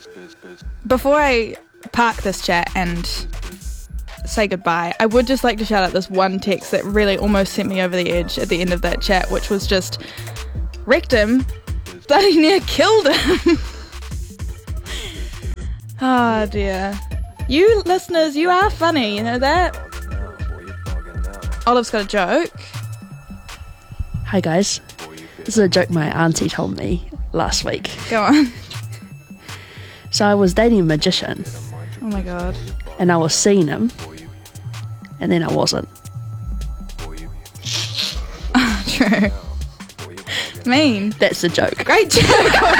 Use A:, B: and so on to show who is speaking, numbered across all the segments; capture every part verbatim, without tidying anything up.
A: Before I park this chat and say goodbye, I would just like to shout out this one text that really almost sent me over the edge at the end of that chat, which was just, wrecked him, bloody near killed him. Oh dear. You listeners, you are funny, you know that? Olive's got a joke.
B: Hi guys, this is a joke my auntie told me last week.
A: Go on.
B: So I was dating a magician.
A: Oh my god.
B: And I was seeing him, and then I wasn't.
A: Oh, true. Mean.
B: That's the joke.
A: Great joke.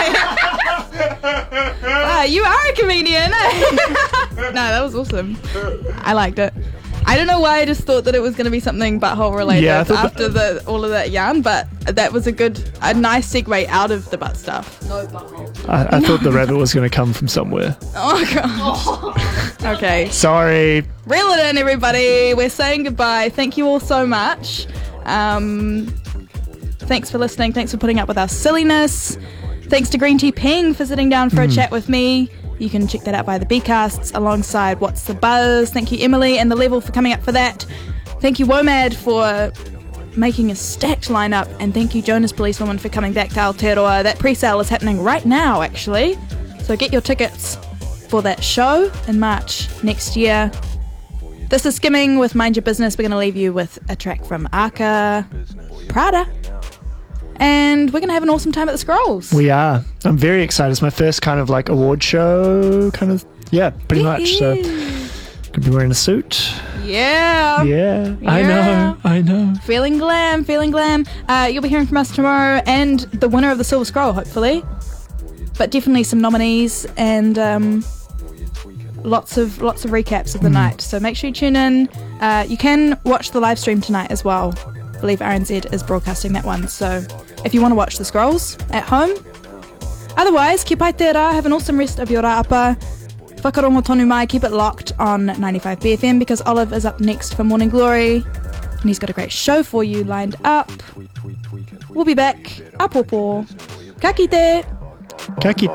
A: Wow, you are a comedian. No, that was awesome. I liked it. I don't know why I just thought that it was going to be something butthole related
C: Yeah,
A: after the all of that yarn, but that was a good, a nice segue out of the butt stuff.
B: No butthole.
C: I, I thought the rabbit was going to come from somewhere.
A: Oh, God. Okay.
C: Sorry.
A: Reel it in, everybody. We're saying goodbye. Thank you all so much. Um, thanks for listening. Thanks for putting up with our silliness. Thanks to Green Tea Ping for sitting down for mm. a chat with me. You can check that out by the B-Casts alongside What's the Buzz. Thank you, Emily and The Level, for coming up for that. Thank you, WOMAD, for making a stacked lineup. And thank you, Jonas Policewoman, for coming back to Aotearoa. That pre-sale is happening right now, actually. So get your tickets for that show in March next year. This is Skimming with Mind Your Business. We're going to leave you with a track from Aka Prada. And we're going to have an awesome time at the Scrolls.
C: We are. I'm very excited. It's my first kind of like award show kind of, yeah, pretty much. So could be wearing a suit.
A: Yeah.
C: Yeah.
A: Yeah.
C: I know. I know.
A: Feeling glam, feeling glam. Uh, you'll be hearing from us tomorrow and the winner of the Silver Scroll, hopefully. But definitely some nominees and um, lots of lots of recaps of the mm. night. So make sure you tune in. Uh, you can watch the live stream tonight as well. I believe R N Z is broadcasting that one. So if you want to watch the Scrolls at home. Otherwise, ki pai te rā, have an awesome rest of your rāapa. Whakarongo tonu mai, keep it locked on ninety-five B F M because Olive is up next for Morning Glory. And he's got a great show for you lined up. We'll be back. Apopo. Ka kite.
C: Ka kite.